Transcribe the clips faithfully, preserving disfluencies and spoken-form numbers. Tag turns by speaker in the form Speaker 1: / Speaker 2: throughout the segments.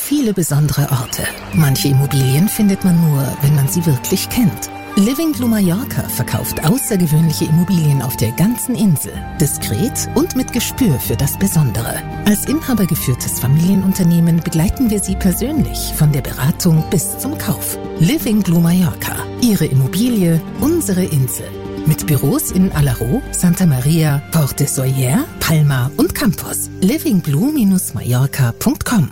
Speaker 1: viele besondere Orte. Manche Immobilien findet man nur, wenn man sie wirklich kennt. Living Blue Mallorca verkauft außergewöhnliche Immobilien auf der ganzen Insel. Diskret und mit Gespür für das Besondere. Als inhabergeführtes Familienunternehmen begleiten wir Sie persönlich von der Beratung bis zum Kauf. Living Blue Mallorca. Ihre Immobilie, unsere Insel. Mit Büros in Alaró, Santa Maria, Porte Soyer, Palma und Campos. living blue Bindestrich mallorca punkt com.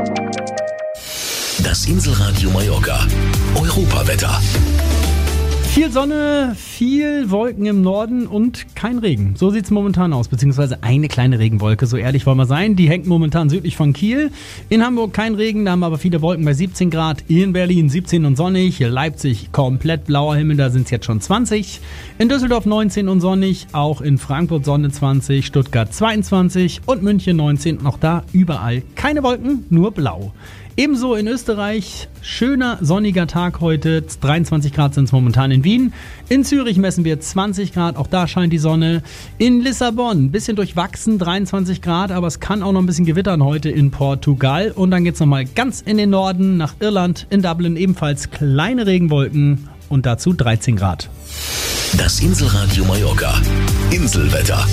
Speaker 2: Das Inselradio Mallorca. Europawetter.
Speaker 3: Viel Sonne, viel Wolken im Norden und kein Regen. So sieht es momentan aus, beziehungsweise eine kleine Regenwolke, so ehrlich wollen wir sein. Die hängt momentan südlich von Kiel. In Hamburg kein Regen, da haben wir aber viele Wolken bei siebzehn Grad. In Berlin siebzehn und sonnig. Leipzig komplett blauer Himmel, da sind es jetzt schon zwanzig. In Düsseldorf neunzehn und sonnig. Auch in Frankfurt Sonne zwanzig, Stuttgart zweiundzwanzig und München neunzehn. Noch da überall keine Wolken, nur blau. Ebenso in Österreich, schöner sonniger Tag heute, dreiundzwanzig Grad sind es momentan in Wien. In Zürich messen wir zwanzig Grad, auch da scheint die Sonne. In Lissabon, ein bisschen durchwachsen, dreiundzwanzig Grad, aber es kann auch noch ein bisschen gewittern heute in Portugal. Und dann geht es nochmal ganz in den Norden, nach Irland, in Dublin ebenfalls kleine Regenwolken und dazu dreizehn Grad.
Speaker 2: Das Inselradio Mallorca. Inselwetter.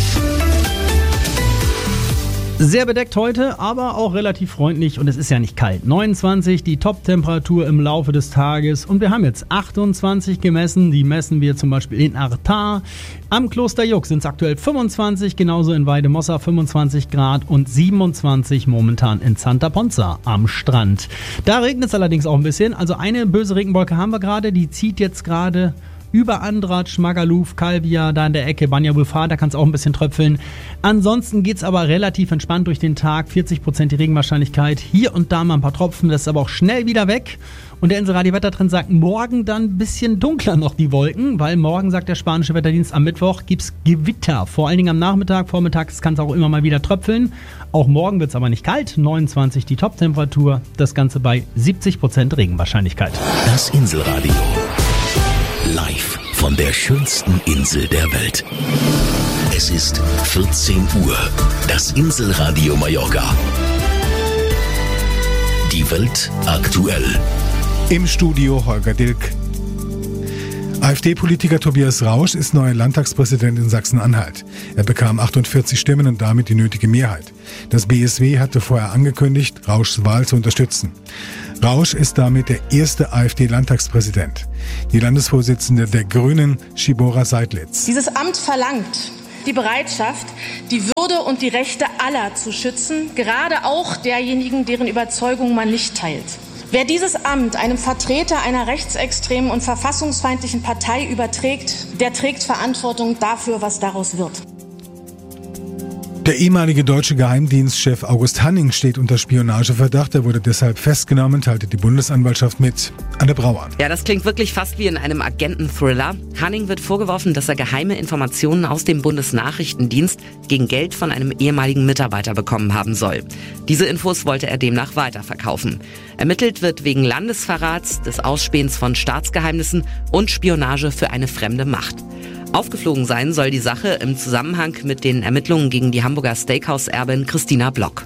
Speaker 3: Sehr bedeckt heute, aber auch relativ freundlich und es ist ja nicht kalt. neunundzwanzig, die Top-Temperatur im Laufe des Tages und wir haben jetzt achtundzwanzig gemessen. Die messen wir zum Beispiel in Artar. Am Kloster Juck sind es aktuell fünfundzwanzig, genauso in Weidemossa fünfundzwanzig Grad und siebenundzwanzig momentan in Santa Ponza am Strand. Da regnet es allerdings auch ein bisschen, also eine böse Regenwolke haben wir gerade, die zieht jetzt gerade über Andratsch, Magaluf, Calvia, da in der Ecke, Banja Bulfard, da kann es auch ein bisschen tröpfeln. Ansonsten geht es aber relativ entspannt durch den Tag, vierzig Prozent die Regenwahrscheinlichkeit, hier und da mal ein paar Tropfen, das ist aber auch schnell wieder weg. Und der Inselradio-Wettertrend sagt, morgen dann ein bisschen dunkler noch die Wolken, weil morgen, sagt der spanische Wetterdienst, am Mittwoch gibt es Gewitter. Vor allen Dingen am Nachmittag, vormittags kann es auch immer mal wieder tröpfeln. Auch morgen wird es aber nicht kalt, neunundzwanzig die Top-Temperatur, das Ganze bei siebzig Prozent Regenwahrscheinlichkeit.
Speaker 2: Das Inselradio. Live von der schönsten Insel der Welt. Es ist vierzehn Uhr. Das Inselradio Mallorca. Die Welt aktuell.
Speaker 4: Im Studio Holger Dilk. AfD-Politiker Tobias Rausch ist neuer Landtagspräsident in Sachsen-Anhalt. Er bekam achtundvierzig Stimmen und damit die nötige Mehrheit. Das B S W hatte vorher angekündigt, Rauschs Wahl zu unterstützen. Rausch ist damit der erste AfD-Landtagspräsident. Die Landesvorsitzende der Grünen, Shibora Seidlitz.
Speaker 5: Dieses Amt verlangt die Bereitschaft, die Würde und die Rechte aller zu schützen, gerade auch derjenigen, deren Überzeugung man nicht teilt. Wer dieses Amt einem Vertreter einer rechtsextremen und verfassungsfeindlichen Partei überträgt, der trägt Verantwortung dafür, was daraus wird.
Speaker 4: Der ehemalige deutsche Geheimdienstchef August Hanning steht unter Spionageverdacht. Er wurde deshalb festgenommen, teilte die Bundesanwaltschaft mit. Anne Brauer.
Speaker 6: Ja, das klingt wirklich fast wie in einem Agenten-Thriller. Hanning wird vorgeworfen, dass er geheime Informationen aus dem Bundesnachrichtendienst gegen Geld von einem ehemaligen Mitarbeiter bekommen haben soll. Diese Infos wollte er demnach weiterverkaufen. Ermittelt wird wegen Landesverrats, des Ausspähens von Staatsgeheimnissen und Spionage für eine fremde Macht. Aufgeflogen sein soll die Sache im Zusammenhang mit den Ermittlungen gegen die Hamburger Steakhouse-Erbin Christina Block.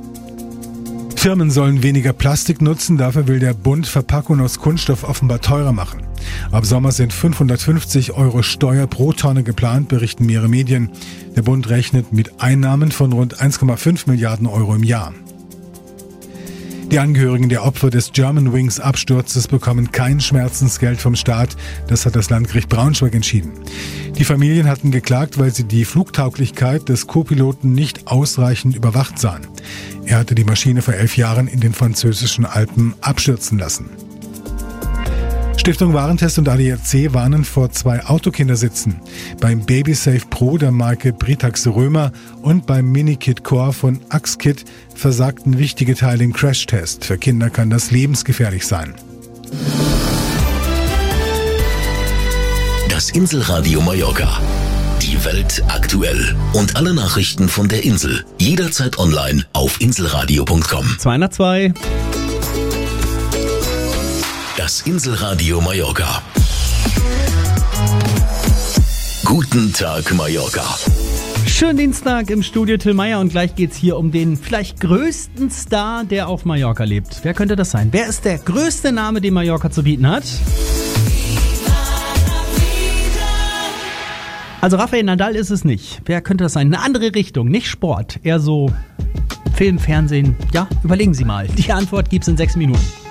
Speaker 4: Firmen sollen weniger Plastik nutzen, dafür will der Bund Verpackungen aus Kunststoff offenbar teurer machen. Ab Sommer sind fünfhundertfünfzig Euro Steuer pro Tonne geplant, berichten mehrere Medien. Der Bund rechnet mit Einnahmen von rund eins Komma fünf Milliarden Euro im Jahr. Die Angehörigen der Opfer des Germanwings-Absturzes bekommen kein Schmerzensgeld vom Staat. Das hat das Landgericht Braunschweig entschieden. Die Familien hatten geklagt, weil sie die Flugtauglichkeit des Co-Piloten nicht ausreichend überwacht sahen. Er hatte die Maschine vor elf Jahren in den französischen Alpen abstürzen lassen. Stiftung Warentest und A D A C warnen vor zwei Autokindersitzen. Beim BabySafe Pro der Marke Britax Römer und beim Minikit Core von Axkit versagten wichtige Teile im Crashtest. Für Kinder kann das lebensgefährlich sein.
Speaker 2: Das Inselradio Mallorca. Die Welt aktuell. Und alle Nachrichten von der Insel. Jederzeit online auf inselradio punkt com.
Speaker 3: zweihundertzwei.
Speaker 2: Das Inselradio Mallorca. Guten Tag, Mallorca.
Speaker 3: Schönen Dienstag im Studio Till Meyer und gleich geht's hier um den vielleicht größten Star, der auf Mallorca lebt. Wer könnte das sein? Wer ist der größte Name, den Mallorca zu bieten hat? Also Rafael Nadal ist es nicht. Wer könnte das sein? Eine andere Richtung, nicht Sport, eher so Film, Fernsehen. Ja, überlegen Sie mal. Die Antwort gibt's in sechs Minuten.